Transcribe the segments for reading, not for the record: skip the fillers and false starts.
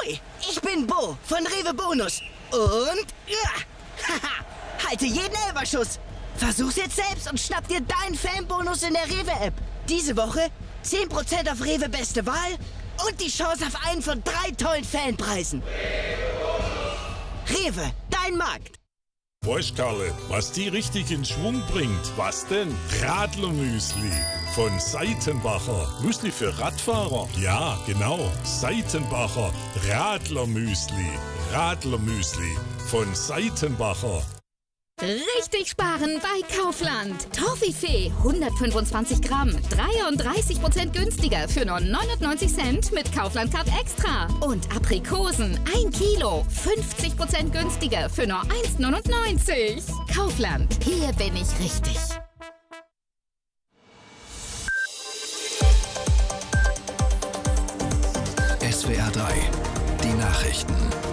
Hi, ich bin Bo von Rewe Bonus. Und halte jeden Elferschuss. Versuch's jetzt selbst und schnapp dir deinen Fanbonus in der Rewe-App. Diese Woche 10% auf Rewe Beste Wahl und die Chance auf einen von 3 tollen Fanpreisen. Rewe, dein Markt. Weißt Karle, was die richtig in Schwung bringt? Was denn? Radlermüsli von Seitenbacher. Müsli für Radfahrer? Ja, genau. Seitenbacher Radlermüsli. Radlermüsli von Seitenbacher. Richtig sparen bei Kaufland. Toffifee 125 Gramm, 33% günstiger für nur 99 Cent mit Kaufland Card Extra. Und Aprikosen 1 Kilo, 50% günstiger für nur 1,99. Kaufland, hier bin ich richtig. SWR 3, die Nachrichten.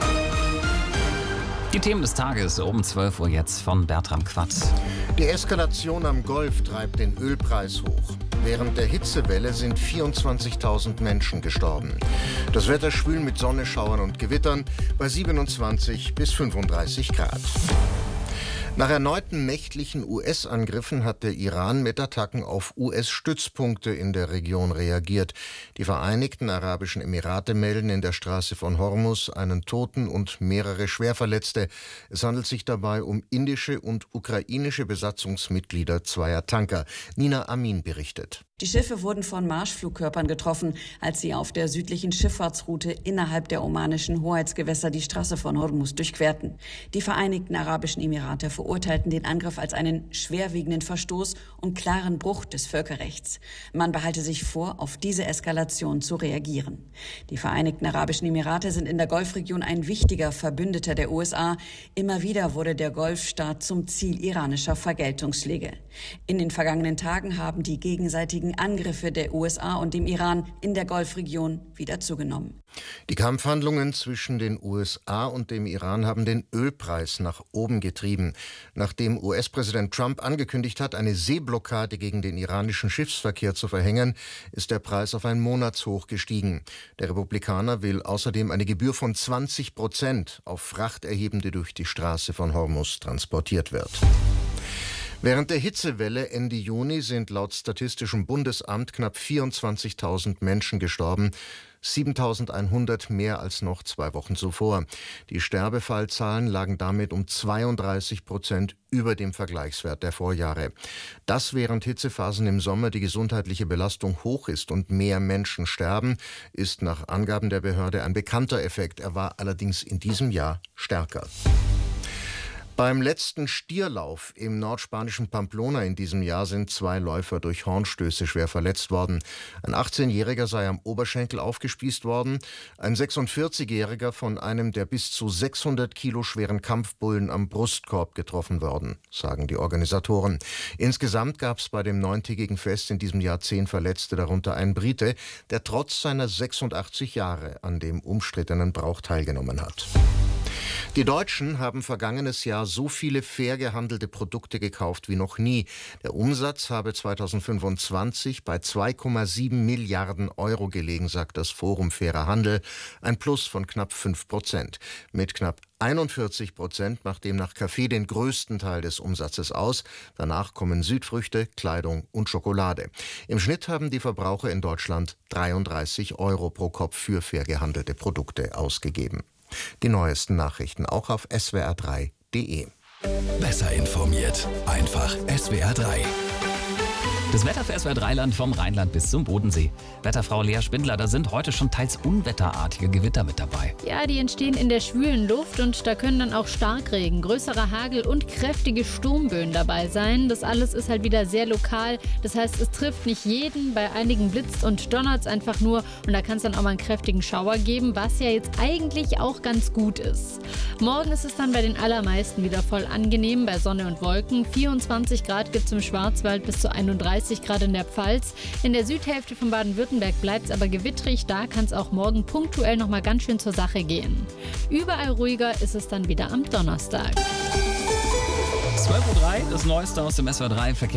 Die Themen des Tages um 12 Uhr jetzt von Bertram Quatt. Die Eskalation am Golf treibt den Ölpreis hoch. Während der Hitzewelle sind 24.000 Menschen gestorben. Das Wetter schwül mit Sonne, Schauern und Gewittern bei 27 bis 35 Grad. Nach erneuten nächtlichen US-Angriffen hat der Iran mit Attacken auf US-Stützpunkte in der Region reagiert. Die Vereinigten Arabischen Emirate melden in der Straße von Hormuz einen Toten und mehrere Schwerverletzte. Es handelt sich dabei um indische und ukrainische Besatzungsmitglieder zweier Tanker. Nina Amin berichtet. Die Schiffe wurden von Marschflugkörpern getroffen, als sie auf der südlichen Schifffahrtsroute innerhalb der omanischen Hoheitsgewässer die Straße von Hormuz durchquerten. Die Vereinigten Arabischen Emirate verurteilten den Angriff als einen schwerwiegenden Verstoß und klaren Bruch des Völkerrechts. Man behalte sich vor, auf diese Eskalation zu reagieren. Die Vereinigten Arabischen Emirate sind in der Golfregion ein wichtiger Verbündeter der USA. Immer wieder wurde der Golfstaat zum Ziel iranischer Vergeltungsschläge. In den vergangenen Tagen haben die gegenseitigen Angriffe der USA und dem Iran in der Golfregion wieder zugenommen. Die Kampfhandlungen zwischen den USA und dem Iran haben den Ölpreis nach oben getrieben. Nachdem US-Präsident Trump angekündigt hat, eine Seeblockade gegen den iranischen Schiffsverkehr zu verhängen, ist der Preis auf ein Monatshoch gestiegen. Der Republikaner will außerdem eine Gebühr von 20% auf Fracht erheben, die durch die Straße von Hormuz transportiert wird. Während der Hitzewelle Ende Juni sind laut Statistischem Bundesamt knapp 24.000 Menschen gestorben, 7.100 mehr als noch 2 Wochen zuvor. Die Sterbefallzahlen lagen damit um 32% über dem Vergleichswert der Vorjahre. Das während Hitzephasen im Sommer die gesundheitliche Belastung hoch ist und mehr Menschen sterben, ist nach Angaben der Behörde ein bekannter Effekt. Er war allerdings in diesem Jahr stärker. Beim letzten Stierlauf im nordspanischen Pamplona in diesem Jahr sind 2 Läufer durch Hornstöße schwer verletzt worden. Ein 18-Jähriger sei am Oberschenkel aufgespießt worden, ein 46-Jähriger von einem der bis zu 600 Kilo schweren Kampfbullen am Brustkorb getroffen worden, sagen die Organisatoren. Insgesamt gab es bei dem 9-tägigen Fest in diesem Jahr 10 Verletzte, darunter ein Brite, der trotz seiner 86 Jahre an dem umstrittenen Brauch teilgenommen hat. Die Deutschen haben vergangenes Jahr so viele fair gehandelte Produkte gekauft wie noch nie. Der Umsatz habe 2025 bei 2,7 Milliarden Euro gelegen, sagt das Forum Fairer Handel, ein Plus von knapp 5%. Mit knapp 41% macht demnach Kaffee den größten Teil des Umsatzes aus. Danach kommen Südfrüchte, Kleidung und Schokolade. Im Schnitt haben die Verbraucher in Deutschland 33 Euro pro Kopf für fair gehandelte Produkte ausgegeben. Die neuesten Nachrichten auch auf swr3.de. Besser informiert, einfach SWR 3. Das Wetter für SWR 3 Land vom Rheinland bis zum Bodensee. Wetterfrau Lea Spindler, da sind heute schon teils unwetterartige Gewitter mit dabei. Ja, die entstehen in der schwülen Luft und da können dann auch Starkregen, größerer Hagel und kräftige Sturmböen dabei sein. Das alles ist halt wieder sehr lokal. Das heißt, es trifft nicht jeden. Bei einigen blitzt und donnert es einfach nur und da kann es dann auch mal einen kräftigen Schauer geben, was ja jetzt eigentlich auch ganz gut ist. Morgen ist es dann bei den allermeisten wieder voll angenehm bei Sonne und Wolken. 24 Grad gibt es im Schwarzwald bis zu 31 Grad in der Pfalz. In der Südhälfte von Baden-Württemberg bleibt es aber gewittrig. Da kann es auch morgen punktuell noch mal ganz schön zur Sache gehen. Überall ruhiger ist es dann wieder am Donnerstag. 12:03 Uhr, das Neueste aus dem SWR 3 Verkehr.